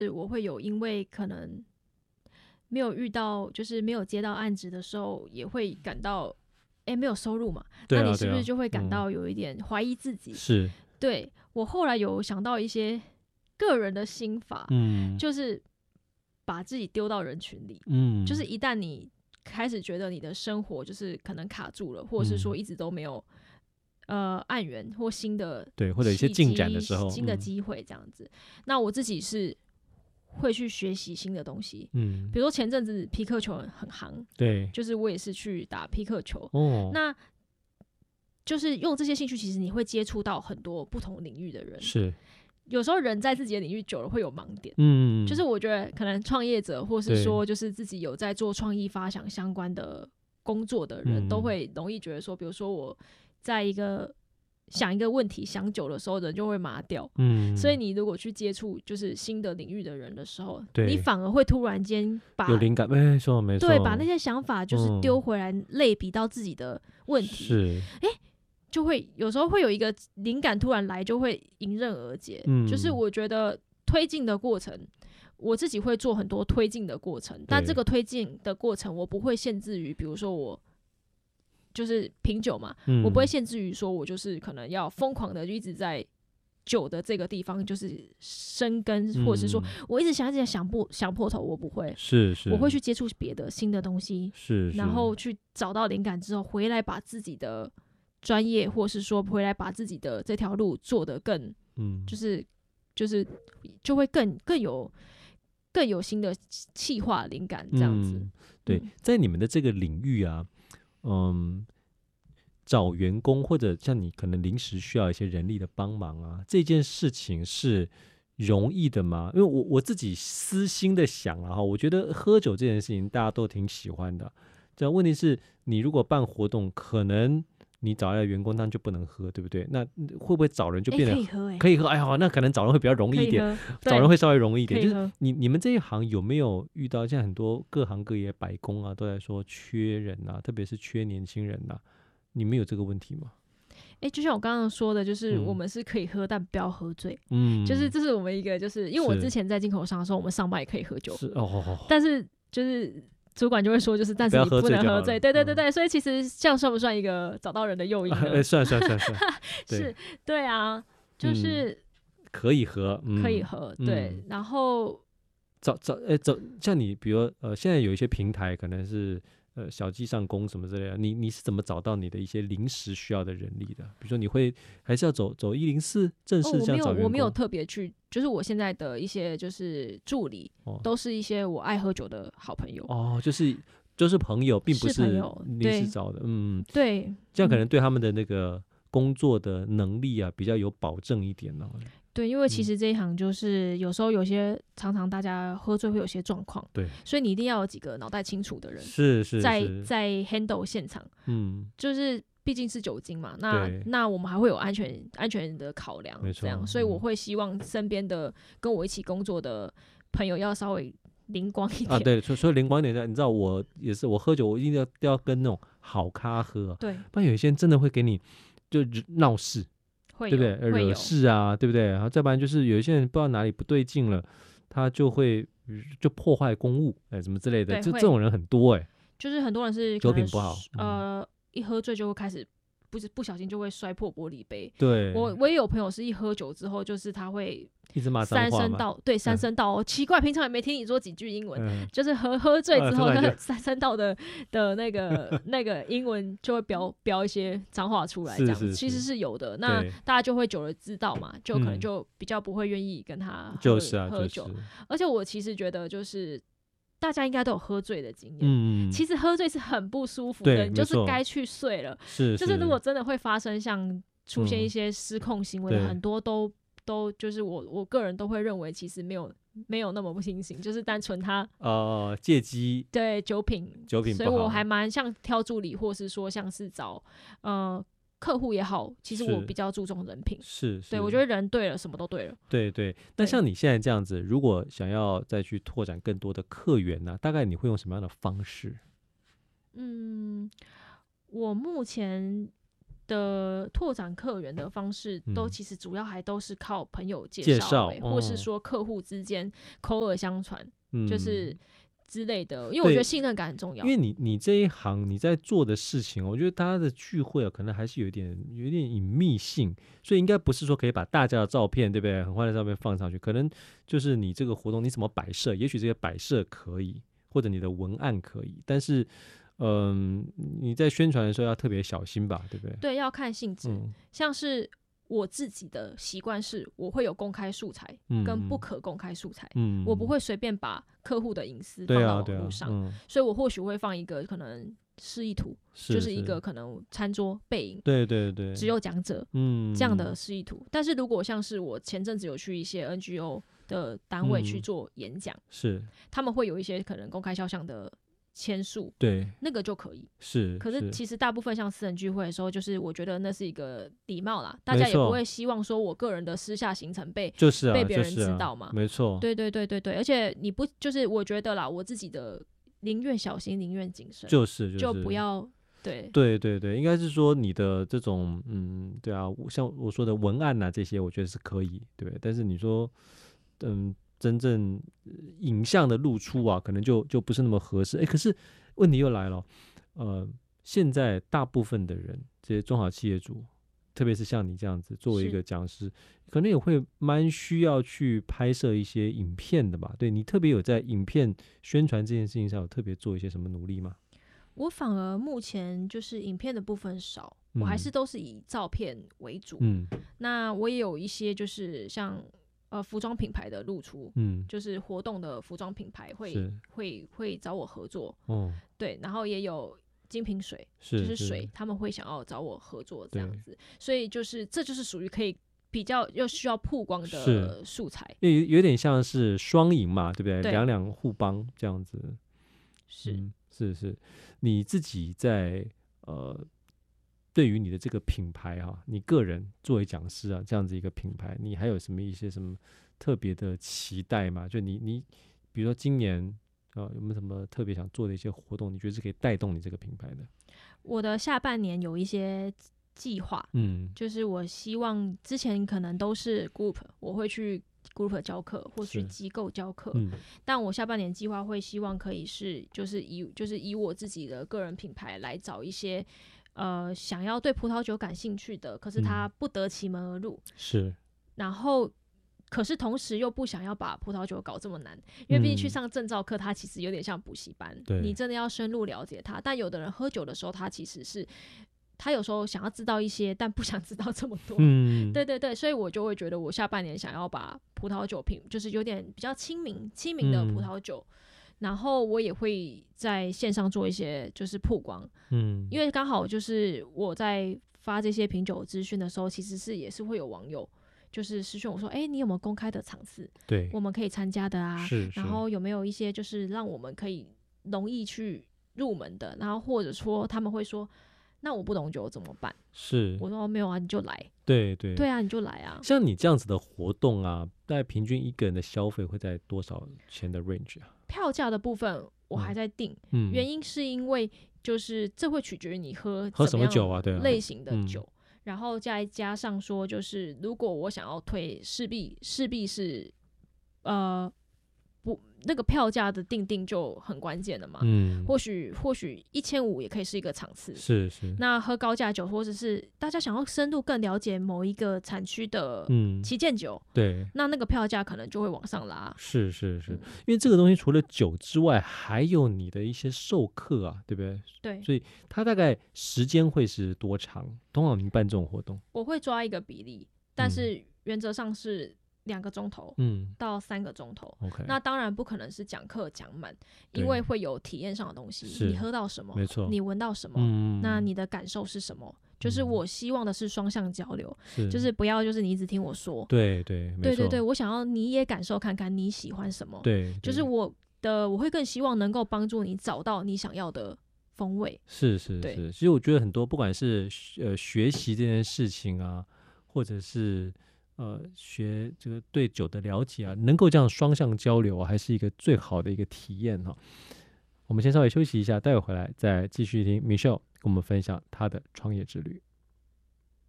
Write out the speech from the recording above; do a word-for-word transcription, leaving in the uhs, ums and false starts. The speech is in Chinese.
我会有因为可能没有遇到，就是没有接到案子的时候，也会感到哎没有收入嘛， 对啊， 那你是不对啊是就会感嗯到有一点怀疑自己？ 是， 对，我后来有想到一些个人的心法， 嗯就是把自己丢到人群里， 嗯， 就是一旦你开始觉得你的生活就是可能卡住了，或者是说嗯一直都没有呃案源或新的对，或者一些契进展的机、 时候，嗯新的机会这样子。那我自己是会去学习新的东西， 嗯， 比如说前阵子皮克球很行， 对， 就是我也是去打皮克球， 哦， 那就是用这些兴趣，其实你会接触到很多不同领域的人。 是， 有时候人在自己的领域久了会有盲点， 嗯， 就是我觉得可能创业者，或是对说就是自己有在做创意发想相关的工作的人， 嗯都会容易觉得说，比如说我在一个想一个问题想久的时候，人就会麻掉。 嗯， 所以你如果去接触就是新的领域的人的时候， 对你反而会突然间把有灵感，没错没错， 对把那些想法就是嗯丢回来，类比到自己的问题， 是， 就会有时候会有一个灵感突然来，就会迎刃而解。 嗯就是我觉得推进的过程，我自己会做很多推进的过程，但这个推进的过程，我不会限制于，比如说我就是品酒嘛， 嗯我不会限制于说我就是可能要疯狂的就一直在酒的这个地方就是生根， 嗯或者是说我一直想一直想破想破头，我不会， 是是， 我会去接触别的新的东西， 是，是然后去找到灵感之后，回来把自己的专业，或是说回来把自己的这条路做得更， 嗯， 就是就是就会更更有更有新的企划灵感这样子。 嗯对嗯， 在你们的这个领域啊，嗯，找员工或者像你可能临时需要一些人力的帮忙啊，这件事情是容易的吗？因为我我自己私心的想啊，我觉得喝酒这件事情大家都挺喜欢的。这问题是你如果办活动，可能你找来的员工当然就不能喝，对不对？那会不会找人就哎、 变得可以喝哎、 可以喝？哎呀，那可能找人会比较容易一点， 可以喝，对找人会稍微容易一点。就是可以喝。 你你们这一行有没有遇到现在很多各行各业百工啊都在说缺人啊，特别是缺年轻人啊，你们有这个问题吗？ 哎、就像我刚刚说的，就是嗯我们是可以喝，但不要喝醉。 嗯， 就是这是我们一个，就是因为我是之前在进口商的时候，我们上班也可以喝酒， 是哦哦，哦但是就是主管就会说，就是但是不要你不喝醉就好了能喝醉。对对对嗯对，所以其实这样算不算一个找到人的诱因呢？ 哎，算算算算，对是，对啊，就嗯是可以喝，嗯可以喝，对嗯。 然后找找哎找像你，比如呃，现在有一些平台可能是呃小鸡上工什么之类的，你你是怎么找到你的一些临时需要的人力的？比如说你会还是要走走一零四正哦， 式我没有这样找员工？ 我没有特别去，就是我现在的一些就是助理， 哦都是一些我爱喝酒的好朋友。 哦，就是就是朋友，并不是朋友临对时找的，嗯， 对， 这样可嗯能对他们的那个工作的能力啊比较有保证一点哦。 对，因为其嗯实这一行就是有时候有些常常大家喝醉会有些状况， 对， 所以你一定要有几个脑袋清楚的人是是在是， 在 handle 现场， 嗯， 就是毕竟是酒精嘛，那对那我们还会有安全安全的考量没，错这样，所以我嗯会希望身边的跟我一起工作的朋友要稍微灵光一点， 啊，对，所以所以灵光一点，你知道我也是，我喝酒我一定要要跟那种好咖喝啊， 对， 不然有些人真的会给你就闹事。 会对不对？ 有会有惹事啊，对不对？然后再不然就是有一些人不知道哪里不对劲了，他就会就破坏公物，哎，什么之类的， 对会就这种人很多哎。 就是很多人是可能酒品不好嗯呃，一喝醉就会开始不是不小心就会摔破玻璃杯。 对， 我我也有朋友是一喝酒之后，就是他会一直骂脏三声话嘛， 道对三声道哦，奇怪，平常也没听你说几句英文， 嗯， 就是喝喝醉之后，那个呃突然就三声道的的那个那个英文就会标标一些脏话出来，这样是是其实是是有的。那对大家就会久了知道嘛，就可能嗯就比较不会愿意跟他喝就是啊，就是喝酒。，而且我其实觉得，就是大家应该都有喝醉的经验。 嗯， 其实喝醉是很不舒服对的，你就是没错该去睡了。 是就是如果真的会发生像出现嗯一些失控行为的， 对很多都都就是我我个人都会认为，其实没有没有那么不清醒，就是单纯他呃借机对酒品酒品不好， 所以我还蛮像挑助理，或是说像是找呃客户也好，其实我是比较注重人品。 是， 对我觉得人对了，什么都对了。 对对。那对像你现在这样子，如果想要再去拓展更多的客源呢、大概你会用什么样的方式？ 嗯，我目前的拓展客源的方式， 嗯都其实主要还都是靠朋友介介绍、 绍欸，或是哦说客户之间口耳相传， 嗯， 就是之类的。因为我觉对得信任感很重要因。为你你这一行你在做的事情，我觉得大家的聚会啊，可能还是有一点有一点隐秘性，所以应该不是说可以把大家的照片，对不对？很欢乐的照片放上去，可能就是你这个活动你怎么摆设，也许这些摆设可以，或者你的文案可以，但是嗯、你在宣传的时候要特别小心吧，对不对？ 对，要看性质。 嗯像是我自己的习惯是，我会有公开素材嗯跟不可公开素材， 嗯， 我不会随便把客户的隐私放对到啊对啊网络上， 嗯， 所以我或许会放一个可能示意图， 是就是一个可能餐桌背影， 对对对， 只有讲者嗯这样的示意图。但是如果像是我前阵子有去一些 N G O 的单位去嗯做演讲， 是他们会有一些可能公开肖像的签署， 对那个就可以。 是， 可是其实大部分像私人聚会的时候，就是我觉得那是一个礼貌啦，大家也没错不会希望说我个人的私下行程被就是啊被别人就是啊知道嘛。 没错， 对对对对对，而且你不就是我觉得啦，我自己的宁愿小心，宁愿谨慎， 就是就是不要对对对对，应该是说你的这种嗯，对啊，像我说的文案啊这些，我觉得是可以，对不对？但是你说嗯，真正呃影像的露出啊，可能就就不是那么合适。哎，可是问题又来了，呃，现在大部分的人，这些中小企业主，特别是像你这样子作为一是个讲师，可能也会蛮需要去拍摄一些影片的吧？对，你特别有在影片宣传这件事情上有特别做一些什么努力吗？ 我反而目前就是影片的部分少， 嗯我还是都是以照片为主。 嗯那我也有一些就是像呃服装品牌的露出， 嗯， 就是活动的服装品牌会是会会找我合作， 哦， 对，然后也有精品水， 是就是水，他们会想要找我合作这样对子，所以就是这就是属于可以比较又需要曝光的是素材， 有有点像是双赢嘛，对不对？ 对两两互帮这样子。 是、 嗯，是是，你自己在呃，对于你的这个品牌啊，你个人作为讲师啊，这样子一个品牌，你还有什么一些什么特别的期待吗？就你你，比如说今年啊、呃，有没有什么特别想做的一些活动？你觉得是可以带动你这个品牌的？ 我的下半年有一些计划， 嗯， 就是我希望之前可能都是 group，我会去 group 教课或去是机构教课， 嗯但我下半年计划会希望可以是就是以就是以我自己的个人品牌来找一些呃想要对葡萄酒感兴趣的，可是他嗯不得其门而入， 是， 然后可是同时又不想要把葡萄酒搞这么难，因为毕竟去嗯上证照课，它其实有点像补习班， 对你真的要深入了解它。但有的人喝酒的时候，他其实是他有时候想要知道一些，但不想知道这么多。 嗯， 对对对，所以我就会觉得我下半年想要把葡萄酒品，就是有点比较亲民、亲民的葡萄酒。嗯，然后我也会在线上做一些就是曝光， 嗯， 因为刚好就是我在发这些品酒资讯的时候，其实是也是会有网友就是私讯我说，哎、欸，你有没有公开的场次， 对， 我们可以参加的啊？ 是， 然后有没有一些就是让我们可以容易去入门的？然后或者说他们会说，那我不懂酒怎么办？ 是， 我说没有啊，你就来。 对对对啊，你就来啊。 像你这样子的活动啊，大概平均一个人的消费会在多少钱的 range 啊？ 票价的部分我还在定， 嗯， 原因是因为就是这会取决于你喝喝什么酒啊，对啊， 类型的酒。 嗯， 然后再加上说，就是如果我想要退，势必势必是，呃，不，那个票价的定定就很关键了嘛。 嗯， 或许或许一千五也可以是一个场次。 是是。 那喝高价酒，或者是大家想要深入更了解某一个产区的嗯旗舰酒， 对， 那那个票价可能就会往上拉。 是是是， 嗯， 因为这个东西除了酒之外，还有你的一些授课啊，对不对？ 对， 所以它大概时间会是多长？通常您办这种活动， 我会抓一个比例，但是原则上是两个钟头， 嗯， 到三个钟头。 OK， 那当然不可能是讲课讲满，因为会有体验上的东西。你喝到什么？ 没错。 你闻到什么？ 嗯， 那你的感受是什么？就是我希望的是双向交流， 是就是不要就是你一直听我说。 对对对对对，我想要你也感受看看你喜欢什么。 对， 就是我的我会更希望能够帮助你找到你想要的风味。 是是是，其实我觉得很多不管是呃学习这件事情啊，或者是呃学这个对酒的了解啊，能够这样双向交流啊，还是一个最好的一个体验哈。我们先稍微休息一下，待会回来再继续听 Michelle 跟我们分享她的创业之旅。